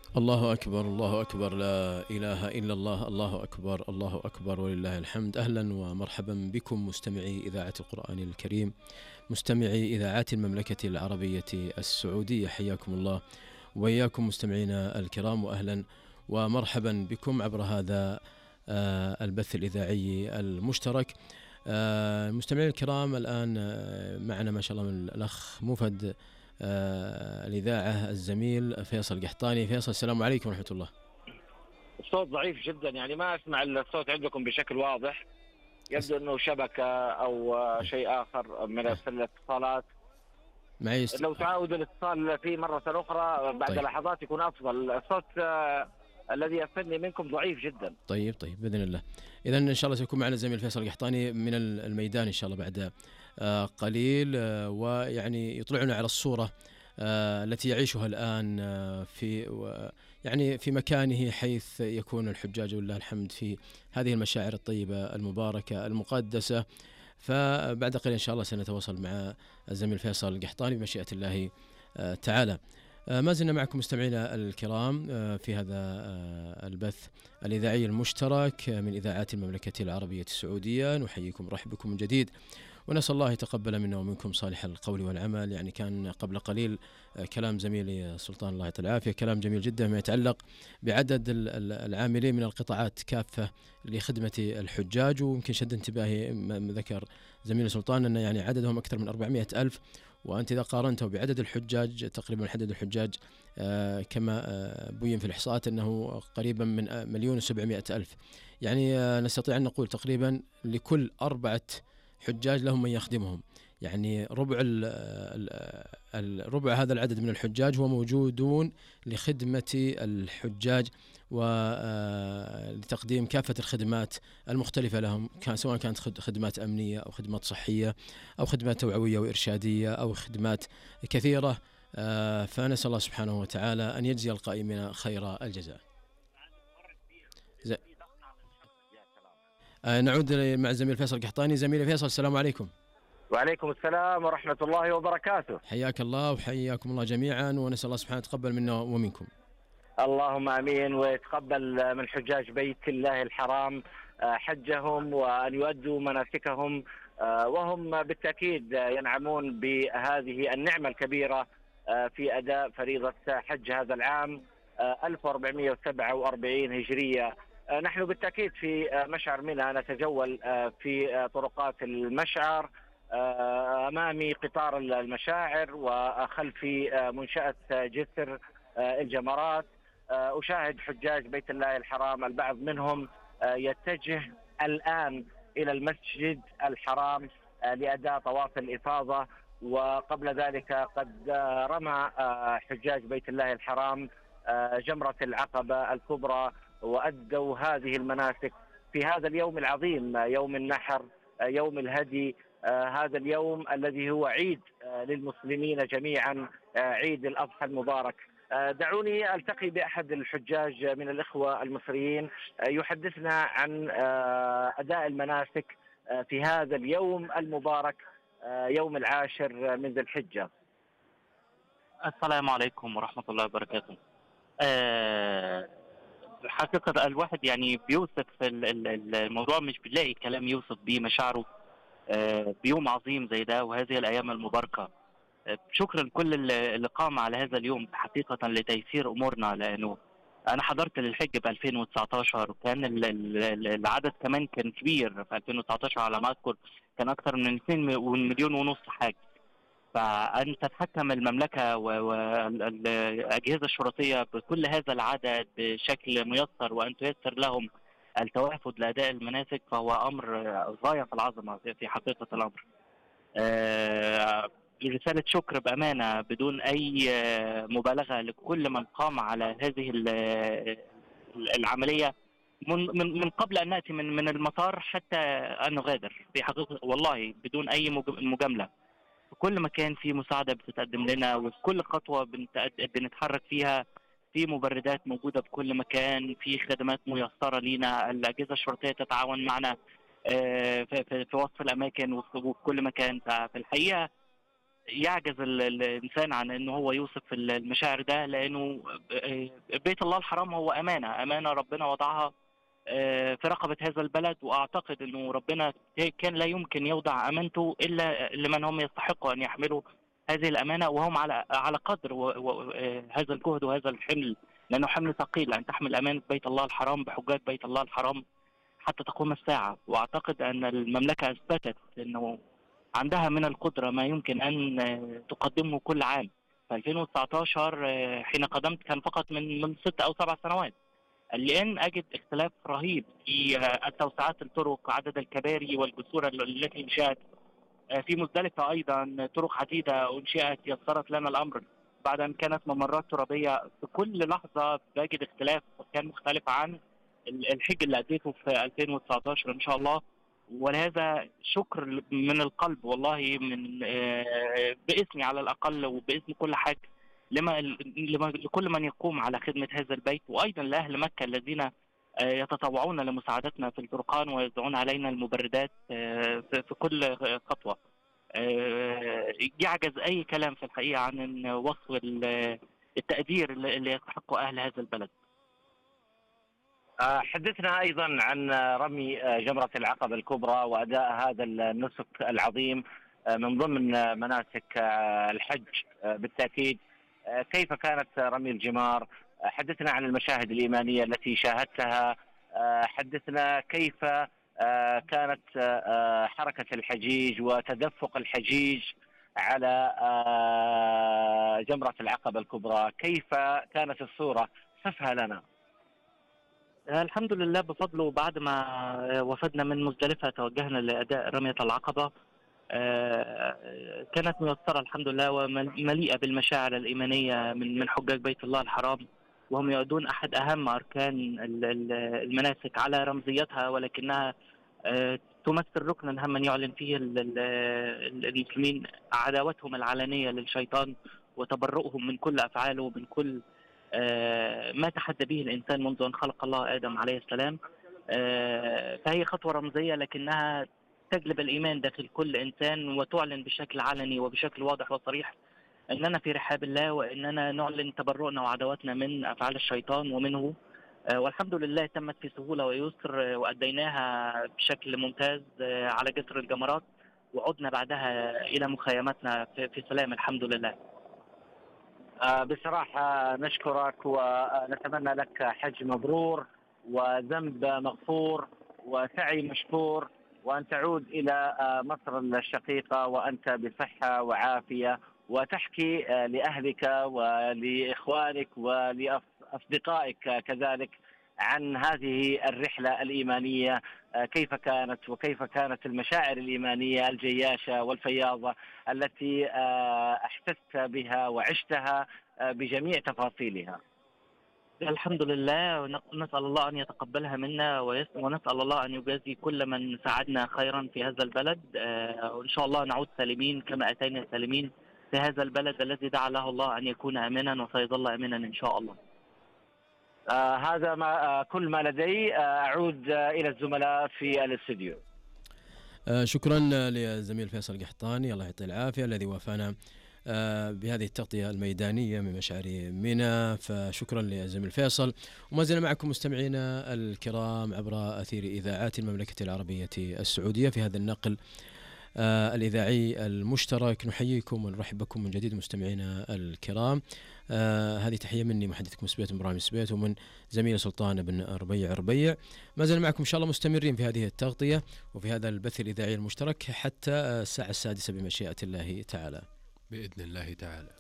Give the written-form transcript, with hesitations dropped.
الله أكبر، الله أكبر، لا إله إلا الله، الله أكبر، الله أكبر ولله الحمد. أهلا ومرحبا بكم مستمعي إذاعة القرآن الكريم، مستمعي إذاعات المملكة العربية السعودية، حياكم الله وإياكم مستمعينا الكرام، وأهلا ومرحبا بكم عبر هذا البث الإذاعي المشترك. المستمعين الكرام، الآن معنا ما شاء الله من الأخ مفد الإذاعة الزميل فيصل القحطاني. فيصل، السلام عليكم ورحمة الله. الصوت ضعيف جدا، يعني ما أسمع الصوت عندكم بشكل واضح. يبدو أنه شبكة أو شيء آخر من الاتصالات. معي لو تعاود الاتصال فيه مرة أخرى بعد طيب. لحظات يكون أفضل. الصوت الذي يصلني منكم ضعيف جدا. طيب بإذن الله. إذا إن شاء الله سيكون معنا الزميل فيصل القحطاني من الميدان إن شاء الله بعد قليل، ويعني يطلعنا على الصورة التي يعيشها الآن في مكانه، حيث يكون الحجاج ولله الحمد في هذه المشاعر الطيبة المباركة المقدسة. فبعد قليل إن شاء الله سنتواصل مع الزميل فيصل القحطاني بمشيئة الله تعالى. ما زلنا معكم مستمعينا الكرام في هذا البث الإذاعي المشترك من إذاعات المملكة العربية السعودية. نحييكم ورحبكم من جديد، ونسأل الله يتقبل منا ومنكم صالح القول والعمل. يعني كان قبل قليل كلام زميلي سلطان الله يعطيه العافية، كلام جميل جدا ما يتعلق بعدد العاملين من القطاعات كافة لخدمة الحجاج، ويمكن شد انتباهي ما ذكر زميلي سلطان أن يعني عددهم أكثر من 400 ألف، وأنت إذا قارنته بعدد الحجاج تقريبا عدد الحجاج كما بين في الإحصاءات أنه قريبا من 1,700,000. يعني نستطيع أن نقول تقريبا لكل 4 حجاج لهم من يخدمهم. يعني ربع هذا العدد من الحجاج هو موجودون لخدمة الحجاج ولتقديم كافة الخدمات المختلفة لهم، سواء كانت خدمات أمنية أو خدمات صحية أو خدمات توعوية وإرشادية أو خدمات كثيرة. فنسأل الله سبحانه وتعالى أن يجزي القائمين خير الجزاء. نعود مع الزميل فيصل القحطاني. زميلي فيصل، السلام عليكم. وعليكم السلام ورحمة الله وبركاته. حياك الله وحياكم الله جميعا، ونسأل الله سبحانه يتقبل منا ومنكم. اللهم آمين، ويتقبل من حجاج بيت الله الحرام حجهم، وأن يؤدوا مناسكهم، وهم بالتأكيد ينعمون بهذه النعمة الكبيرة في أداء فريضة حج هذا العام 1447 هجرية. نحن بالتأكيد في مشعر منى نتجول في طرقات المشعر، أمامي قطار المشاعر وخلفي منشأة جسر الجمرات. أشاهد حجاج بيت الله الحرام، البعض منهم يتجه الآن إلى المسجد الحرام لأداء طواف الإفاضة، وقبل ذلك قد رمى حجاج بيت الله الحرام جمرة العقبة الكبرى وأدوا هذه المناسك في هذا اليوم العظيم، يوم النحر، يوم الهدي، هذا اليوم الذي هو عيد للمسلمين جميعا، عيد الأضحى المبارك. دعوني ألتقي بأحد الحجاج من الإخوة المصريين يحدثنا عن أداء المناسك في هذا اليوم المبارك، يوم 10 من ذي الحجة. السلام عليكم ورحمة الله وبركاته. حقيقة الواحد يعني بيوصف الموضوع، مش بيلاقي كلام يوصف بيه مشاعره بيوم عظيم زي ده وهذه الأيام المباركة. شكرا لكل اللي قام على هذا اليوم حقيقة لتيسير أمورنا، لأنه أنا حضرت للحج ب 2019 وكان العدد كمان كان كبير في 2019 على ما أذكر، كان أكثر من 2.5 مليون حاج. فأن تتحكم المملكة والأجهزة الشرطية بكل هذا العدد بشكل ميسر، وأن تيسر لهم التوافد لأداء المناسك، فهو أمر غاية في العظمة في حقيقة الأمر. رسالة شكر بأمانة بدون أي مبالغة لكل من قام على هذه العملية من قبل أن نأتي من المطار حتى أن نغادر، في حقيقة والله بدون أي مجاملة. في كل مكان في مساعدة بتتقدم لنا، وفي كل خطوة بنتحرك فيها في مبردات موجودة بكل مكان، في خدمات ميسرة لنا، الأجهزة الشرطية تتعاون معنا في وصف الأماكن وفي كل مكان. ففي الحقيقة يعجز الإنسان عن أنه هو يوصف المشاعر ده، لأنه بيت الله الحرام هو أمانة ربنا وضعها في رقبة هذا البلد، وأعتقد أنه ربنا كان لا يمكن يوضع أمانته إلا لمن هم يستحقوا أن يحملوا هذه الأمانة، وهم على قدر هذا الجهد وهذا الحمل، لأنه حمل ثقيل أن تحمل أمانة بيت الله الحرام بحجاج بيت الله الحرام حتى تقوم الساعة. وأعتقد أن المملكة أثبتت أنه عندها من القدرة ما يمكن أن تقدمه كل عام. في 2019 حين قدمت كان فقط من 6 أو 7 سنوات. الآن أجد اختلاف رهيب في التوسعات الطرق، عدد الكباري والجسور التي انشأت. في مزدلفة أيضا طرق عديدة أنشئت يسرت لنا الأمر بعد أن كانت ممرات ترابية. في كل لحظة بجد اختلاف كان مختلف عن الحج اللي أديته في 2019 إن شاء الله. ولهذا شكر من القلب والله، من باسمي على الأقل وباسم كل حاج لكل من يقوم على خدمة هذا البيت، وأيضا لأهل مكة الذين يتطوعون لمساعدتنا في الفرقان ويوزعون علينا المبردات في كل خطوة. يعجز أي كلام في الحقيقة عن وصف التقدير اللي يستحقه أهل هذا البلد. حدثنا أيضا عن رمي جمرة العقبة الكبرى وأداء هذا النسك العظيم من ضمن مناسك الحج بالتأكيد. كيف كانت رمي الجمار؟ حدثنا عن المشاهد الإيمانية التي شاهدتها. حدثنا كيف كانت حركة الحجيج وتدفق الحجيج على جمرة العقبة الكبرى. كيف كانت الصورة؟ صفها لنا. الحمد لله بفضله، بعد ما وفدنا من مزدلفة توجهنا لأداء رمية العقبة. كانت ميسرة الحمد لله ومليئة بالمشاعر الإيمانية من حجاج بيت الله الحرام، وهم يؤدون أحد أهم أركان المناسك على رمزيتها، ولكنها تمثل ركنا هاما يعلن فيه المسلمين عداوتهم العلنية للشيطان وتبرؤهم من كل أفعاله ومن كل ما تحدى به الإنسان منذ أن خلق الله آدم عليه السلام. فهي خطوة رمزية لكنها تجلب الإيمان داخل كل إنسان، وتعلن بشكل علني وبشكل واضح وصريح أننا في رحاب الله، وأننا نعلن تبرؤنا وعداوتنا من أفعال الشيطان ومنه. والحمد لله تمت في سهولة ويسر، وأديناها بشكل ممتاز على جسر الجمرات، وعدنا بعدها إلى مخيماتنا في سلام الحمد لله. بصراحة نشكرك ونتمنى لك حج مبرور وذنب مغفور وسعي مشكور، وأن تعود إلى مصر الشقيقة وأنت بصحة وعافية، وتحكي لأهلك ولإخوانك ولأصدقائك كذلك عن هذه الرحلة الإيمانية، كيف كانت وكيف كانت المشاعر الإيمانية الجياشة والفياضة التي احسست بها وعشتها بجميع تفاصيلها. الحمد لله، ونسأل الله أن يتقبلها منا، ونسأل الله أن يجازي كل من ساعدنا خيرا في هذا البلد. وإن شاء الله نعود سالمين كما أتينا سالمين في هذا البلد الذي دعا له الله أن يكون آمنا وسيظل آمنا إن شاء الله. هذا ما كل ما لدي. أعود إلى الزملاء في الاستوديو. شكرا للزميل فيصل القحطاني الله يعطيه العافية الذي وافانا بهذه التغطية الميدانية من مشعر منى، فشكرا للزميل فيصل. وما زلنا معكم مستمعينا الكرام عبر أثير إذاعات المملكة العربية السعودية في هذا النقل الإذاعي المشترك. نحييكم ونرحب بكم من جديد مستمعينا الكرام. هذه تحية مني محدثكم سبيت إبراهيم سبيت ومن زميل سلطان بن ربيع. ما زلنا معكم إن شاء الله مستمرين في هذه التغطية وفي هذا البث الإذاعي المشترك حتى الساعة 6 بمشيئة الله تعالى. بإذن الله تعالى.